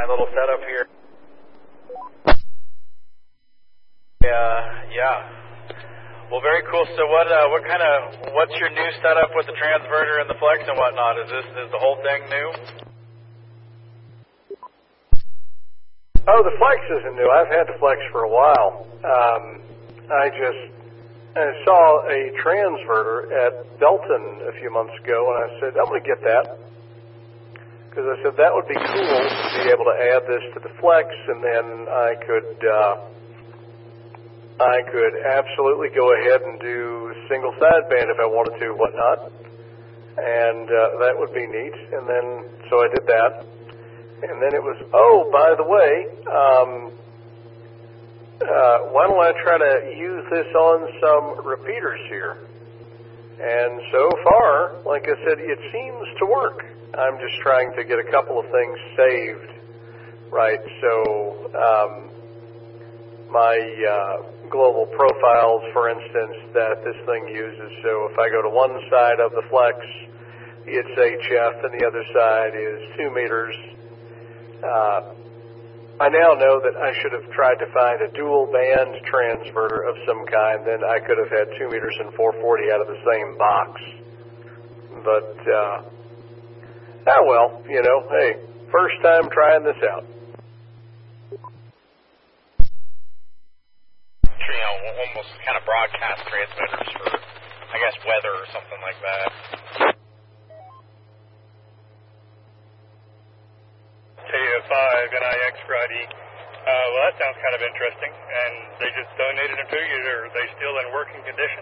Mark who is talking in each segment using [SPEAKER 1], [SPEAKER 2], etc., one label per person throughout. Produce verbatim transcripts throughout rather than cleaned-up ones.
[SPEAKER 1] my little setup here. Yeah, yeah. Well, very cool. So what uh, what kind of, what's your new setup with the transverter and the flex and whatnot? Is this, is the whole thing new?
[SPEAKER 2] Oh, the flex isn't new. I've had the flex for a while. Um, I just I saw a transverter at Belton a few months ago, and I said, I'm going to get that. Because I said that would be cool to be able to add this to the flex, and then I could uh, I could absolutely go ahead and do single sideband if I wanted to, whatnot, and uh, that would be neat. And then so I did that, and then it was, oh, by the way, um, uh, why don't I try to use this on some repeaters here? And so far, like I said, it seems to work. I'm just trying to get a couple of things saved, right? So um, my uh, global profiles, for instance, that this thing uses. So if I go to one side of the flex, it's H F, and the other side is two meters. Uh, I now know that I should have tried to find a dual band transverter of some kind. Then I could have had two meters and four forty out of the same box. But uh, ah well, you know, hey, first time trying this out.
[SPEAKER 1] You know, almost kind of broadcast transmitters for, I guess, weather or something like that.
[SPEAKER 3] K F five N I X Friday. Uh, well, that sounds kind of interesting. And they just donated them to you, or are they still in working condition?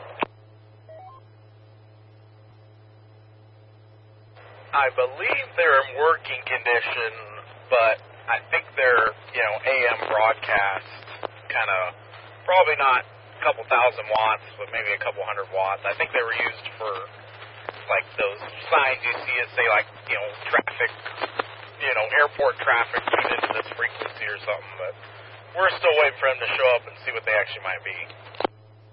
[SPEAKER 1] I believe they're in working condition, but I think they're, you know, A M broadcast, kind of, probably not a couple thousand watts, but maybe a couple hundred watts. I think they were used for, like, those signs you see that say, like, you know, traffic, you know, airport traffic tuned into this frequency or something, but we're still waiting for them to show up and see what they actually might be.